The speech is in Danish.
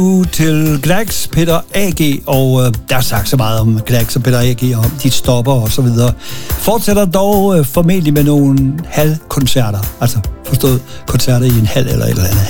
til Glax, Peter A.G., og der er sagt så meget om Glax og Peter A.G., og de stopper og så videre. Fortsætter dog formentlig med nogle halvkoncerter, altså forstået koncerter i en halv eller et eller andet